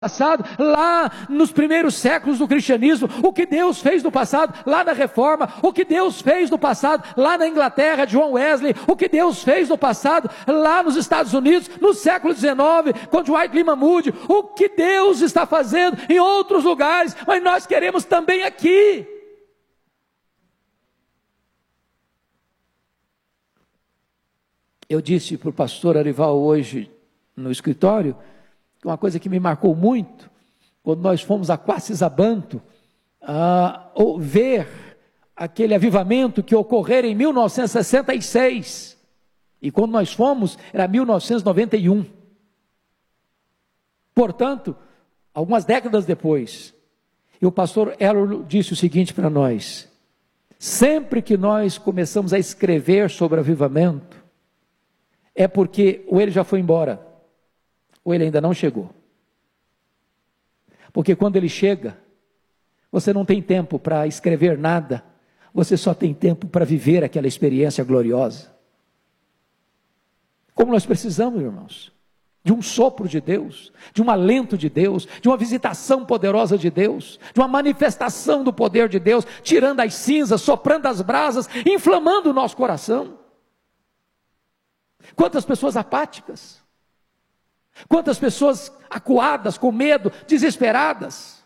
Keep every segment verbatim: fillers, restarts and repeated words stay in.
passado, lá nos primeiros séculos do cristianismo, o que Deus fez no passado, lá na Reforma, o que Deus fez no passado, lá na Inglaterra, de John Wesley, o que Deus fez no passado, lá nos Estados Unidos, no século dezenove, com Dwight Lyman Moody, o que Deus está fazendo em outros lugares, mas nós queremos também aqui. Eu disse para o pastor Arival hoje no escritório, uma coisa que me marcou muito, quando nós fomos a Quacisabanto, a ver aquele avivamento que ocorreu em mil novecentos e sessenta e seis, e quando nós fomos, era mil novecentos e noventa e um, portanto, algumas décadas depois, e o pastor Elor disse o seguinte para nós: sempre que nós começamos a escrever sobre avivamento, é porque ou ele já foi embora, ou ele ainda não chegou. Porque quando ele chega, você não tem tempo para escrever nada, você só tem tempo para viver aquela experiência gloriosa. Como nós precisamos, irmãos, de um sopro de Deus, de um alento de Deus, de uma visitação poderosa de Deus, de uma manifestação do poder de Deus, tirando as cinzas, soprando as brasas, inflamando o nosso coração. Quantas pessoas apáticas, quantas pessoas acuadas, com medo, desesperadas.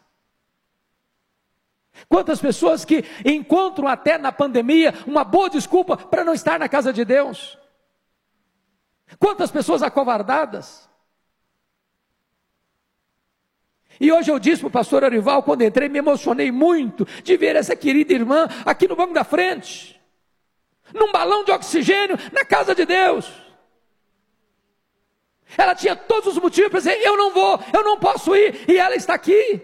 Quantas pessoas que encontram até na pandemia uma boa desculpa para não estar na casa de Deus. Quantas pessoas acovardadas. E hoje eu disse para o pastor Arival, quando entrei, me emocionei muito de ver essa querida irmã aqui no banco da frente, num balão de oxigênio, na casa de Deus. Ela tinha todos os motivos para dizer: eu não vou, eu não posso ir, e ela está aqui.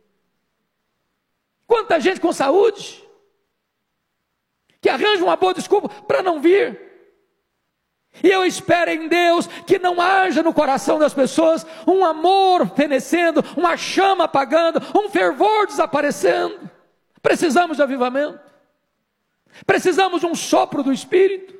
Quanta gente com saúde, que arranja uma boa desculpa para não vir. E eu espero em Deus que não haja no coração das pessoas um amor fenecendo, uma chama apagando, um fervor desaparecendo. Precisamos de avivamento, precisamos de um sopro do Espírito.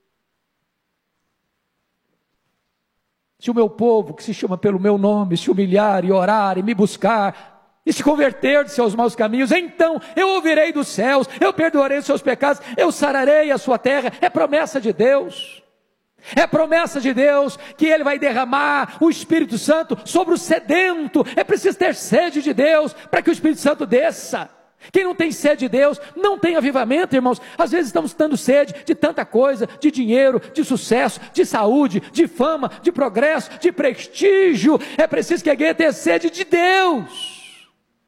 Se o meu povo, que se chama pelo meu nome, se humilhar e orar e me buscar, e se converter de seus maus caminhos, então eu ouvirei dos céus, eu perdoarei os seus pecados, eu sararei a sua terra. É promessa de Deus, é promessa de Deus, que Ele vai derramar o Espírito Santo sobre o sedento. É preciso ter sede de Deus, para que o Espírito Santo desça. Quem não tem sede de Deus, não tem avivamento, irmãos. Às vezes estamos tendo sede de tanta coisa, de dinheiro, de sucesso, de saúde, de fama, de progresso, de prestígio. É preciso que alguém tenha sede de Deus.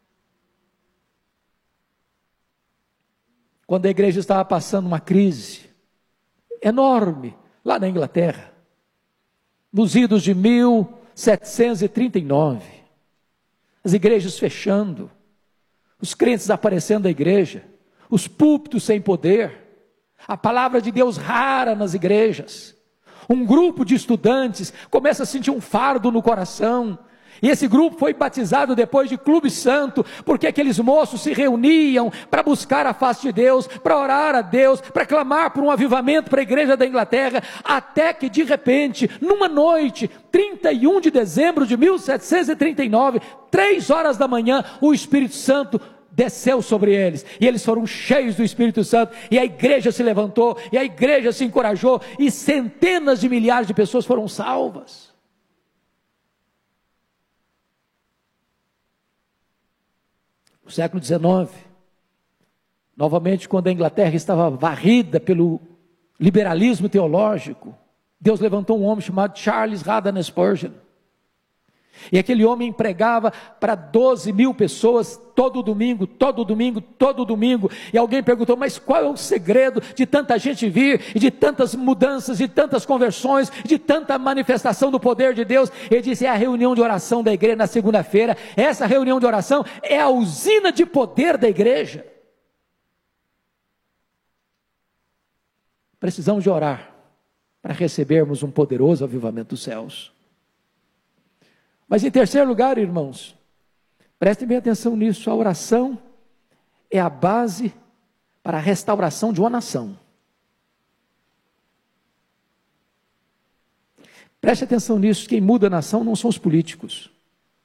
Quando a igreja estava passando uma crise enorme, lá na Inglaterra, nos idos de mil setecentos e trinta e nove, as igrejas fechando, os crentes aparecendo da igreja, os púlpitos sem poder, a palavra de Deus rara nas igrejas, um grupo de estudantes começa a sentir um fardo no coração, e esse grupo foi batizado depois de Clube Santo, porque aqueles moços se reuniam para buscar a face de Deus, para orar a Deus, para clamar por um avivamento para a igreja da Inglaterra, até que de repente, numa noite, trinta e um de dezembro de mil setecentos e trinta e nove, três horas da manhã, o Espírito Santo desceu sobre eles, e eles foram cheios do Espírito Santo, e a igreja se levantou, e a igreja se encorajou, e centenas de milhares de pessoas foram salvas. No século dezenove, novamente, quando a Inglaterra estava varrida pelo liberalismo teológico, Deus levantou um homem chamado Charles Haddon Spurgeon, e aquele homem pregava para doze mil pessoas, todo domingo, todo domingo, todo domingo, e alguém perguntou: mas qual é o segredo de tanta gente vir, e de tantas mudanças, de tantas conversões, de tanta manifestação do poder de Deus? Ele disse: é a reunião de oração da igreja na segunda-feira. Essa reunião de oração é a usina de poder da igreja. Precisamos de orar, para recebermos um poderoso avivamento dos céus. Mas em terceiro lugar, irmãos, prestem bem atenção nisso, a oração é a base para a restauração de uma nação. Preste atenção nisso, quem muda a nação não são os políticos.